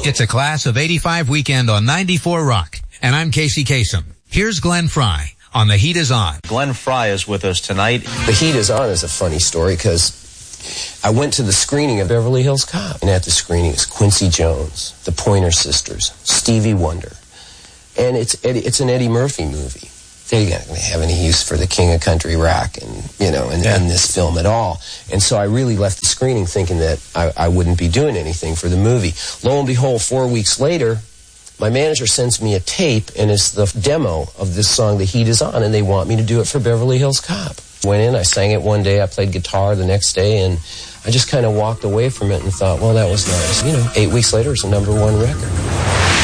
It's a Class of 85 weekend on 94 Rock, and I'm Casey Kasem. Here's Glenn Fry on The Heat Is On. Glenn Fry is with us tonight. The Heat Is On is a funny story because I went to the screening of Beverly Hills Cop, and at the screening is Quincy Jones, the Pointer Sisters, Stevie Wonder, and it's an Eddie Murphy movie. They don't have any use for the King of Country Rock in this film at all. And so I really left the screening thinking that I wouldn't be doing anything for the movie. Lo and behold, 4 weeks later, my manager sends me a tape, and it's the demo of this song, The Heat Is On, and they want me to do it for Beverly Hills Cop. Went in, I sang it one day, I played guitar the next day, and I just kind of walked away from it and thought, well, that was nice. 8 weeks later, it's a #1 record.